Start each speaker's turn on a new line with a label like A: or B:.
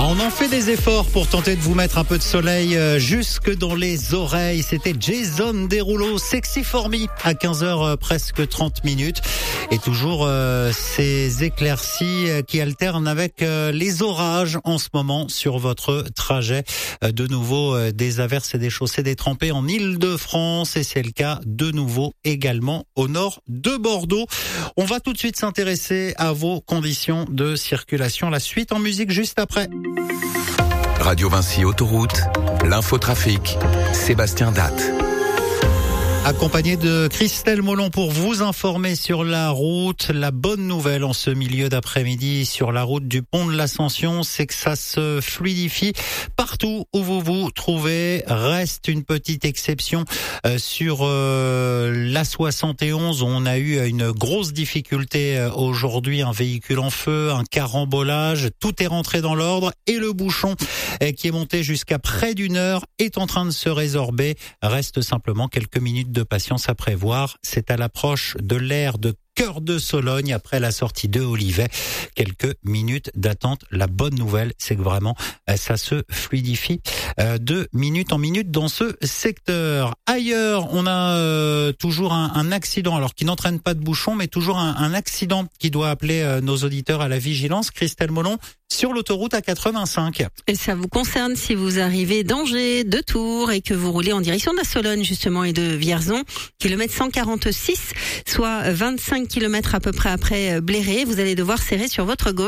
A: On en fait des efforts pour tenter de vous mettre un peu de soleil jusque dans les oreilles. C'était Jason Derulo, Sexy for Me à 15h presque 30 minutes. Et toujours ces éclaircies qui alternent avec les orages en ce moment sur votre trajet. De nouveau des averses et des chaussées détrempées en Île-de-France et c'est le cas de nouveau également au nord de Bordeaux. On va tout de suite s'intéresser à vos conditions de circulation. La suite en musique juste après.
B: Radio Vinci Autoroute, l'infotrafic, Sébastien Datte.
A: Accompagné de Christelle Molon pour vous informer sur la route. La bonne nouvelle en ce milieu d'après-midi sur la route du pont de l'Ascension, c'est que ça se fluidifie partout où vous vous trouvez. Reste une petite exception sur la 71. On a eu une grosse difficulté aujourd'hui, un véhicule en feu, un carambolage. Tout est rentré dans l'ordre et le bouchon qui est monté jusqu'à près d'une heure est en train de se résorber. Reste simplement quelques minutes de patience à prévoir. C'est à l'approche de l'aire de Cœur de Sologne après la sortie de Olivet. Quelques minutes d'attente. La bonne nouvelle, c'est que vraiment ça se fluidifie de minute en minute dans ce secteur. Ailleurs, on a toujours un accident, alors qui n'entraîne pas de bouchon, mais toujours un accident qui doit appeler nos auditeurs à la vigilance. Christelle Molon, sur l'autoroute A85.
C: Et ça vous concerne si vous arrivez d'Angers, de Tours et que vous roulez en direction de la Sologne justement et de Vierzon, kilomètre 146, soit 25 km à peu près après Bléré. Vous allez devoir serrer sur votre gauche.